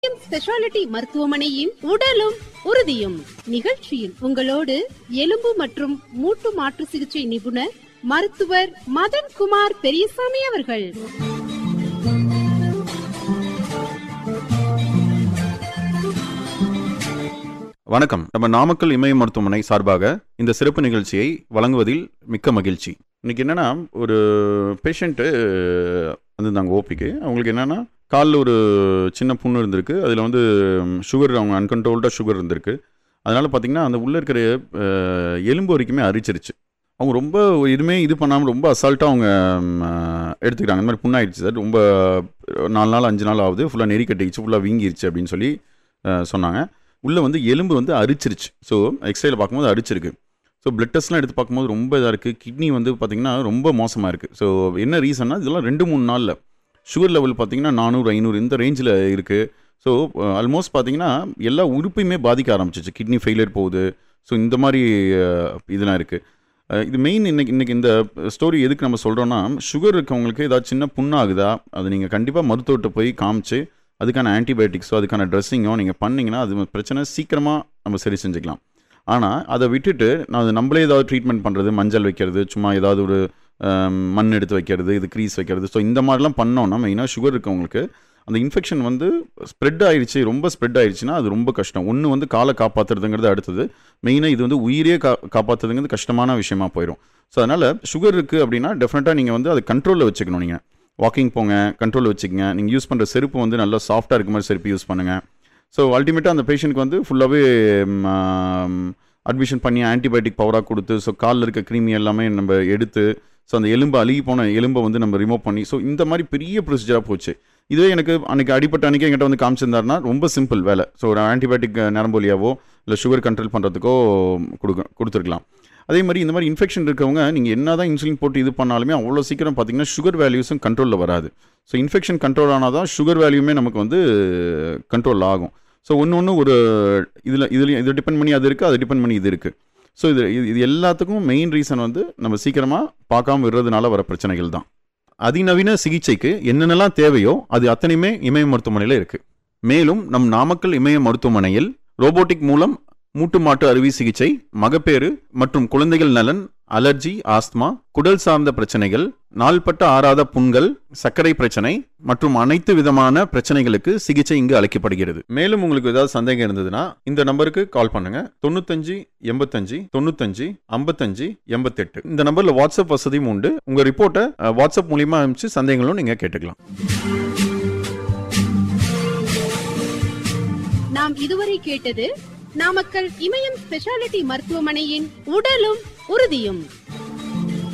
Speciality மருத்துவமனையின் உடலும் உறுதியும் நிகழ்ச்சியில் உங்களோடு எலும்பு மற்றும் மூட்டு மாற்று சிகிச்சை நிபுணர் மருத்துவர் மதன்குமார் பெரியசாமி அவர்கள். வணக்கம். நம்ம நாமக்கல் இமய மருத்துவமனை சார்பாக இந்த சிறப்பு நிகழ்ச்சியை வழங்குவதில் மிக்க மகிழ்ச்சி. இன்னைக்கு என்னன்னா, ஒரு பேஷண்ட்டு வந்திருந்தாங்க ஓபிக்கு. அவங்களுக்கு என்னன்னா, காலில் ஒரு சின்ன புண்ணு இருந்திருக்கு. அதில் வந்து சுகர், அவங்க அன்கண்ட்ரோல்டாக சுகர் இருந்திருக்கு. அதனால் பார்த்திங்கன்னா அந்த உள்ளே இருக்கிற எலும்பு வரைக்குமே அரிச்சிருச்சு. அவங்க ரொம்ப எதுவுமே இது பண்ணாமல் ரொம்ப அசால்ட்டாக அவங்க எடுத்துக்கிட்டாங்க. இந்த மாதிரி புண்ணாயிடுச்சு சார், ரொம்ப 4 நாள் 5 நாள் ஆகுது, ஃபுல்லாக நெறி கட்டிடுச்சு, ஃபுல்லாக வீங்கிருச்சு அப்படின்னு சொல்லி சொன்னாங்க. உள்ளே வந்து எலும்பு வந்து அரிச்சிருச்சு. ஸோ எக்ஸ்ரேயில் பார்க்கும்போது அரிச்சிருக்கு. ஸோ பிளட் டெஸ்ட்லாம் எடுத்து பார்க்கும்போது ரொம்ப இதாக இருக்குது. கிட்னி வந்து பார்த்திங்கன்னா ரொம்ப மோசமாக இருக்குது. ஸோ என்ன ரீசன்னா, இதெல்லாம் 2-3 நாளில் சுகர் லெவல் பார்த்திங்கன்னா 400-500 இந்த ரேஞ்சில் இருக்குது. ஸோ ஆல்மோஸ்ட் பார்த்திங்கன்னா எல்லா உறுப்பையுமே பாதிக்க ஆரம்பிச்சிச்சு. கிட்னி ஃபெயிலியர் போகுது. ஸோ இந்த மாதிரி இதெல்லாம் இருக்குது. இது மெயின் இன்றைக்கி இந்த ஸ்டோரி எதுக்கு நம்ம சொல்கிறோன்னா, சுகர் இருக்கவங்களுக்கு ஏதாவது சின்ன புண்ணாகுதா, அது நீங்கள் கண்டிப்பாக மருத்துவர்கிட்ட போய் காமிச்சு அதுக்கான ஆன்டிபயோட்டிக்ஸோ அதுக்கான ட்ரெஸ்ஸிங்கோ நீங்கள் பண்ணிங்கன்னா அது பிரச்சனை சீக்கிரமாக நம்ம சரி செஞ்சுக்கலாம். ஆனால் அதை விட்டுட்டு நம்மளே ஏதாவது ட்ரீட்மெண்ட் பண்ணுறது, மஞ்சள் வைக்கிறது, சும்மா ஏதாவது ஒரு மண் எடுத்து வைக்கிறது, இது க்ரீஸ் வைக்கிறது, ஸோ இந்த மாதிரிலாம் பண்ணோன்னா மெயினாக சுகர் இருக்கவங்களுக்கு அந்த இன்ஃபெக்ஷன் வந்து ஸ்ப்ரெட் ஆயிடுச்சு. ரொம்ப ஸ்ப்ரெட் ஆயிடுச்சுன்னா அது ரொம்ப கஷ்டம். ஒன்று வந்து காலை காப்பாற்றுறதுங்கிறது, அடுத்தது மெயினாக இது வந்து உயிரே காப்பாற்றுறதுங்கிறது கஷ்டமான விஷயமா போயிடும். ஸோ அதனால் சுகர் இருக்குது அப்படின்னா டெஃபினட்டாக நீங்கள் வந்து அதை கண்ட்ரோலில் வச்சுக்கணும். நீங்கள் வாக்கிங் போங்க, கண்ட்ரோலில் வச்சுக்கங்க. நீங்கள் யூஸ் பண்ணுற செருப்பு வந்து நல்லா சாஃப்டாக இருக்க மாதிரி செருப்பு யூஸ் பண்ணுங்கள். ஸோ அல்டிமேட்டாக அந்த பேஷண்ட்க்கு வந்து ஃபுல்லாகவே அட்மிஷன் பண்ணி ஆன்டிபயோட்டிக் பவராக கொடுத்து, ஸோ காலில் இருக்க கிருமி எல்லாமே நம்ம எடுத்து, ஸோ அந்த எலும்பு அழுகி போன எலும்பை வந்து நம்ம ரிமூவ் பண்ணி, ஸோ இந்த மாதிரி பெரிய ப்ரொசீஜராக போச்சு. இதுவே எனக்கு அன்றைக்கி அடிப்பட்ட அன்றைக்கி என்கிட்ட வந்து காமிச்சிருந்தாருன்னா ரொம்ப சிம்பிள் வேலை. ஸோ ஒரு ஆன்டிபயோட்டிக் நரம்பொலியாவோ இல்லை சுகர் கண்ட்ரோல் பண்ணுறதுக்கோ கொடுத்துருக்கலாம். அதே மாதிரி இந்த மாதிரி இன்ஃபெக்ஷன் இருக்கவங்க நீங்கள் என்ன தான் இன்சுலின் போட்டு இது பண்ணாலுமே அவ்வளோ சீக்கிரம் பார்த்திங்கன்னா சுகர் வேல்யூஸும் கண்ட்ரோலில் வராது. ஸோ இன்ஃபெக்ஷன் கண்ட்ரோல் ஆனால் தான் சுகர் வேல்யூமே நமக்கு வந்து கண்ட்ரோல் ஆகும். ஸோ ஒன்று ஒரு இது டிபெண்ட் பண்ணி அது இருக்குது, அது டிபெண்ட் பண்ணி இது இருக்குது. ஸோ இது எல்லாத்துக்கும் மெயின் ரீசன் வந்து நம்ம சீக்கிரமாக பார்க்காம விடுறதுனால வர பிரச்சனைகள் தான். அதிநவீன சிகிச்சைக்கு என்னென்னலாம் தேவையோ அது அத்தனையுமே இமய மருத்துவமனையில் இருக்குது. மேலும் நம் நாமக்கல் இமய மருத்துவமனையில் ரோபோட்டிக் மூலம் மூட்டு மாட்டு அறுவை சிகிச்சை, மகப்பேறு மற்றும் குழந்தைகள் நலன், அலர்ஜி, ஆஸ்துமா, குடல் சார்ந்த பிரச்சனைகள், நாள்பட்ட ஆறாத புண்கள், சர்க்கரை பிரச்சனை மற்றும் அனைத்து விதமான பிரச்சனைகளுக்கு சிகிச்சை இங்கு அளிக்கப்படுகிறது. மேலும் உங்களுக்கு ஏதாவது சந்தேகம் இருந்ததுன்னா இந்த நம்பருக்கு கால் பண்ணுங்க. 95 85 95 55 88. இந்த நம்பர்ல வாட்ஸ்அப் வசதியும் உண்டு. உங்க ரிப்போர்ட்டை வாட்ஸ்அப் மூலியமா அனுப்பிச்சு சந்தேகங்களும் நீங்க கேட்டுக்கலாம். நாம் இதுவரை கேட்டது நாமக்கல் இமயம் ஸ்பெஷாலிட்டி மருத்துவமனையின் உடலும் உறுதியும்.